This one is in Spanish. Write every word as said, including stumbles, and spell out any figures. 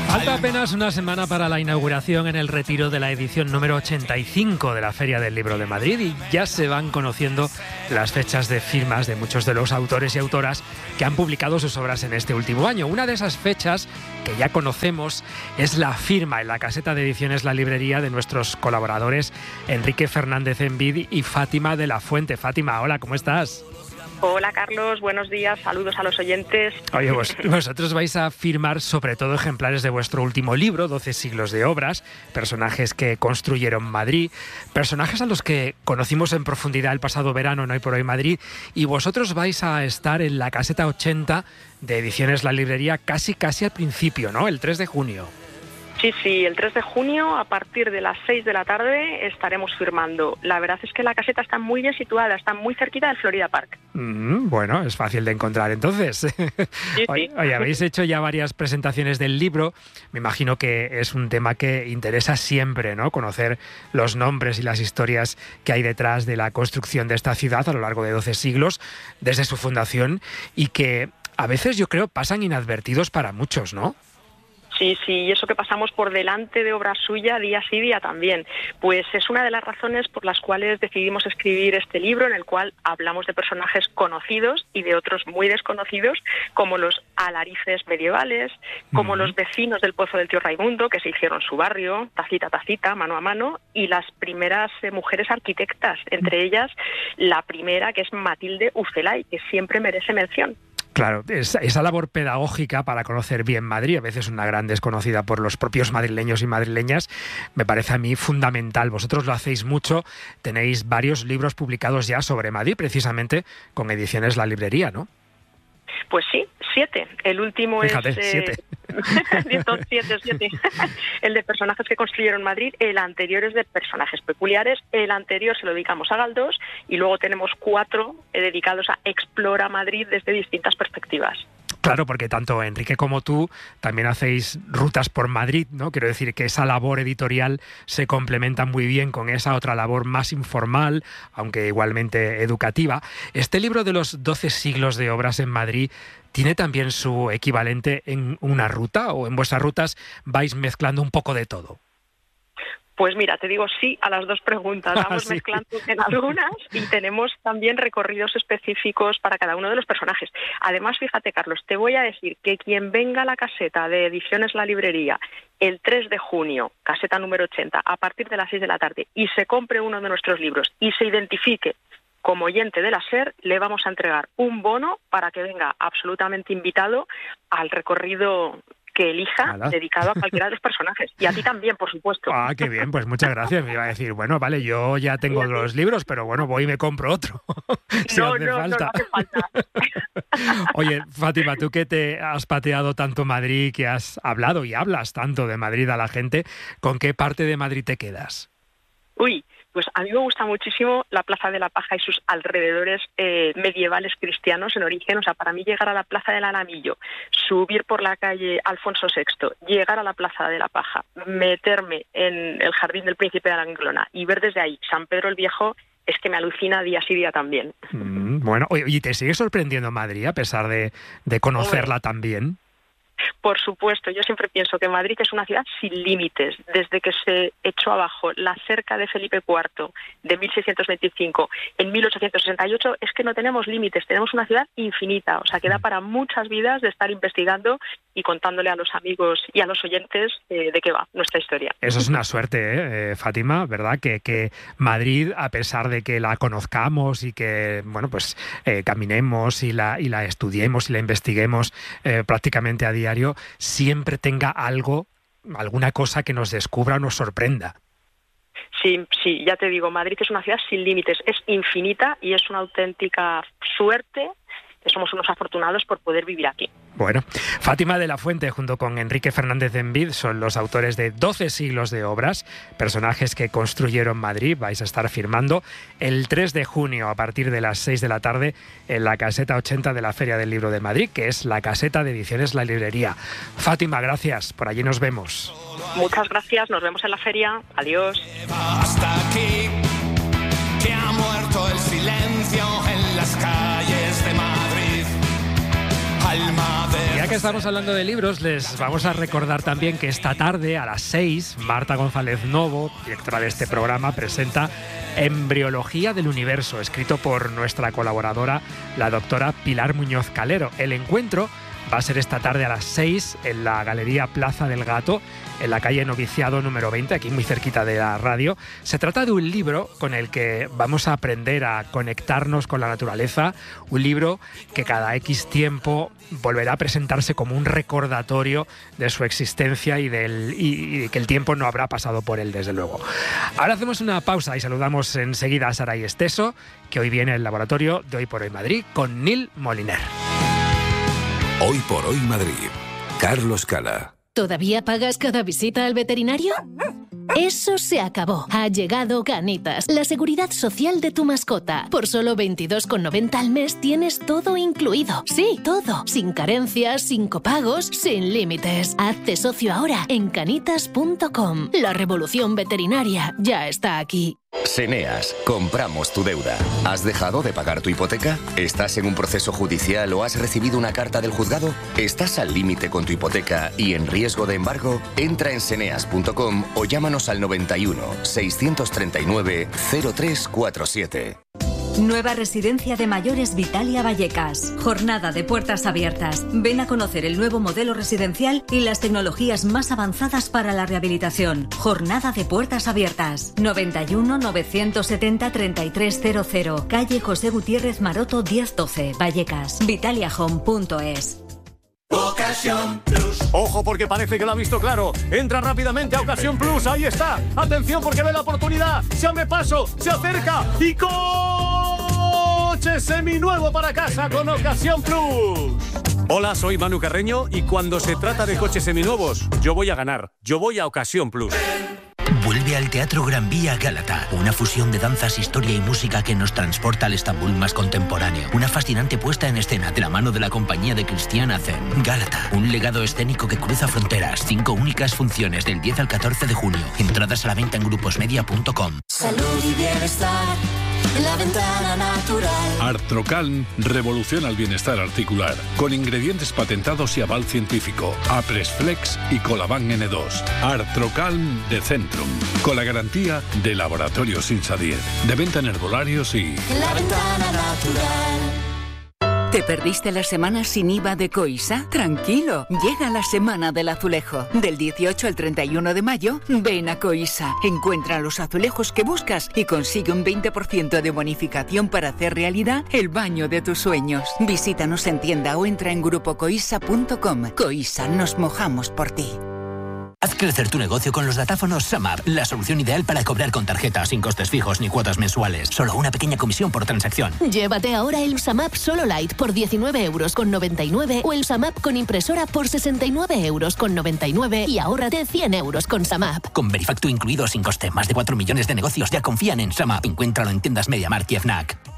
Falta apenas una semana para la inauguración en el Retiro de la edición número ochenta y cinco de la Feria del Libro de Madrid y ya se van conociendo las fechas de firmas de muchos de los autores y autoras que han publicado sus obras en este último año. Una de esas fechas que ya conocemos es la firma en la caseta de ediciones La Librería de nuestros colaboradores Enrique Fernández Envid y Fátima de la Fuente. Fátima, hola, ¿cómo estás? Hola Carlos, buenos días, saludos a los oyentes. Oye, vos, vosotros vais a firmar sobre todo ejemplares de vuestro último libro, doce siglos de obras, personajes que construyeron Madrid, personajes a los que conocimos en profundidad el pasado verano en Hoy por Hoy Madrid, y vosotros vais a estar en la caseta ochenta de Ediciones La Librería casi casi al principio, ¿no? El tres de junio. Sí, sí, el tres de junio a partir de las seis de la tarde estaremos firmando. La verdad es que la caseta está muy bien situada, está muy cerquita del Florida Park. Mm, bueno, es fácil de encontrar entonces. Sí, oye, sí. oye, habéis hecho ya varias presentaciones del libro. Me imagino que es un tema que interesa siempre, ¿no? Conocer los nombres y las historias que hay detrás de la construcción de esta ciudad a lo largo de doce siglos, desde su fundación, y que a veces yo creo pasan inadvertidos para muchos, ¿no? Sí, sí, y eso que pasamos por delante de obra suya día sí día también. Pues es una de las razones por las cuales decidimos escribir este libro, en el cual hablamos de personajes conocidos y de otros muy desconocidos, como los alarices medievales, como uh-huh. los vecinos del Pozo del Tío Raimundo, que se hicieron su barrio, tacita a tacita, mano a mano, y las primeras eh, mujeres arquitectas, entre ellas la primera, que es Matilde Ucelay, que siempre merece mención. Claro, esa, esa labor pedagógica para conocer bien Madrid, a veces una gran desconocida por los propios madrileños y madrileñas, me parece a mí fundamental. Vosotros lo hacéis mucho, tenéis varios libros publicados ya sobre Madrid, precisamente con Ediciones La Librería, ¿no? Pues sí, siete. El último Fíjate, es... Eh... siete. siete, siete. El de personajes que construyeron Madrid, el anterior es de personajes peculiares, el anterior se lo dedicamos a Galdós y luego tenemos cuatro dedicados a Explora Madrid desde distintas perspectivas. Claro, porque tanto Enrique como tú también hacéis rutas por Madrid, ¿no? Quiero decir que esa labor editorial se complementa muy bien con esa otra labor más informal, aunque igualmente educativa. Este libro de los doce siglos de obras en Madrid ¿tiene también su equivalente en una ruta o en vuestras rutas vais mezclando un poco de todo? Pues mira, te digo sí a las dos preguntas. Vamos sí. mezclando en algunas y tenemos también recorridos específicos para cada uno de los personajes. Además, fíjate, Carlos, te voy a decir que quien venga a la caseta de Ediciones La Librería el tres de junio, caseta número ochenta, a partir de las seis de la tarde, y se compre uno de nuestros libros y se identifique como oyente de la SER, le vamos a entregar un bono para que venga absolutamente invitado al recorrido que elija, Hola. dedicado a cualquiera de los personajes. Y a ti también, por supuesto. Ah, qué bien, pues muchas gracias. Me iba a decir, bueno, vale, yo ya tengo los libros, pero bueno, voy y me compro otro. si no, hace no, falta. no, no hace falta. Oye, Fátima, tú que te has pateado tanto Madrid, que has hablado y hablas tanto de Madrid a la gente, ¿con qué parte de Madrid te quedas? Uy, pues a mí me gusta muchísimo la Plaza de la Paja y sus alrededores eh, medievales cristianos en origen. O sea, para mí llegar a la Plaza del Alamillo, subir por la calle Alfonso sexto, llegar a la Plaza de la Paja, meterme en el Jardín del Príncipe de Aranglona y ver desde ahí San Pedro el Viejo, es que me alucina día sí día también. Mm, bueno, oye, ¿y te sigue sorprendiendo Madrid a pesar de, de conocerla Oye. tan bien? Por supuesto, yo siempre pienso que Madrid es una ciudad sin límites. Desde que se echó abajo la cerca de Felipe cuarto de mil seiscientos veinticinco en mil ochocientos sesenta y ocho, es que no tenemos límites, tenemos una ciudad infinita, o sea que da para muchas vidas de estar investigando y contándole a los amigos y a los oyentes eh, de qué va nuestra historia. Eso es una suerte, ¿eh, Fátima? ¿Verdad? Que, que Madrid, a pesar de que la conozcamos y que, bueno, pues eh, caminemos y la, y la estudiemos y la investiguemos eh, prácticamente a diario, siempre tenga algo, alguna cosa que nos descubra o nos sorprenda. Sí, sí, ya te digo, Madrid es una ciudad sin límites, es infinita y es una auténtica suerte que somos unos afortunados por poder vivir aquí. Bueno, Fátima de la Fuente junto con Enrique Fernández Envid son los autores de doce siglos de obras, personajes que construyeron Madrid. Vais a estar firmando el tres de junio a partir de las seis de la tarde en la caseta ochenta de la Feria del Libro de Madrid, que es la caseta de Ediciones La Librería. Fátima, gracias, por allí nos vemos. Muchas gracias, nos vemos en la feria, adiós. Hasta aquí, que ha muerto el silencio en las calles de Madrid. Alma de que estamos hablando de libros, les vamos a recordar también que esta tarde a las seis, Marta González Novo, directora de este programa, presenta Embriología del Universo, escrito por nuestra colaboradora, la doctora Pilar Muñoz Calero. El encuentro va a ser esta tarde a las seis en la Galería Plaza del Gato, en la calle Noviciado número veinte, aquí muy cerquita de la radio. Se trata de un libro con el que vamos a aprender a conectarnos con la naturaleza, un libro que cada X tiempo volverá a presentarse como un recordatorio de su existencia y, del, y, y que el tiempo no habrá pasado por él, desde luego. Ahora hacemos una pausa y saludamos enseguida a Saray Esteso, que hoy viene al laboratorio de Hoy por Hoy Madrid con Nil Moliner. Hoy por Hoy Madrid. Carlos Cala. ¿Todavía pagas cada visita al veterinario? Eso se acabó. Ha llegado Canitas, la seguridad social de tu mascota. Por solo veintidós con noventa al mes tienes todo incluido. Sí, todo. Sin carencias, sin copagos, sin límites. Hazte socio ahora en canitas punto com. La revolución veterinaria ya está aquí. Seneas, compramos tu deuda. ¿Has dejado de pagar tu hipoteca? ¿Estás en un proceso judicial o has recibido una carta del juzgado? ¿Estás al límite con tu hipoteca y en riesgo de embargo? Entra en seneas punto com o llámanos al noventa y uno, seiscientos treinta y nueve, cero tres cuarenta y siete. Nueva residencia de mayores Vitalia Vallecas. Jornada de puertas abiertas. Ven a conocer el nuevo modelo residencial y las tecnologías más avanzadas para la rehabilitación. Jornada de puertas abiertas. noventa y uno, novecientos setenta, treinta y tres cero cero. Calle José Gutiérrez Maroto diez doce. Vallecas. Vitalia Home punto es. Ocasión Plus. Ojo, porque parece que lo ha visto claro. Entra rápidamente a Ocasión Plus. Ahí está. Atención, porque ve la oportunidad. Se abre paso, se acerca y coche seminuevo para casa con Ocasión Plus. Hola, soy Manu Carreño y cuando se trata de coches seminuevos, yo voy a ganar. Yo voy a Ocasión Plus. Vuelve al Teatro Gran Vía Gálata, una fusión de danzas, historia y música que nos transporta al Estambul más contemporáneo. Una fascinante puesta en escena de la mano de la compañía de Cristian Azen. Gálata, un legado escénico que cruza fronteras. Cinco únicas funciones del diez al catorce de junio. Entradas a la venta en gruposmedia punto com. Salud y bienestar en la ventana natural. Artrocalm revoluciona el bienestar articular con ingredientes patentados y aval científico. Apresflex y Colaban N dos. Artrocalm de Centrum, con la garantía de Laboratorios Insadier. De venta en herbolarios y... En la ventana natural. ¿Te perdiste la semana sin I V A de Coisa? Tranquilo, llega la Semana del Azulejo. Del dieciocho al treinta y uno de mayo, ven a Coisa. Encuentra los azulejos que buscas y consigue un veinte por ciento de bonificación para hacer realidad el baño de tus sueños. Visítanos en tienda o entra en grupo coisa punto com. Coisa, nos mojamos por ti. Haz crecer tu negocio con los datáfonos SumUp, la solución ideal para cobrar con tarjeta, sin costes fijos ni cuotas mensuales. Solo una pequeña comisión por transacción. Llévate ahora el SumUp Solo Lite por diecinueve euros con noventa y nueve o el SumUp con impresora por sesenta y nueve euros con noventa y nueve y ahórrate cien euros con SumUp. Con Verifactu incluido sin coste, más de cuatro millones de negocios ya confían en SumUp. Encuéntralo en tiendas MediaMarkt y FNAC.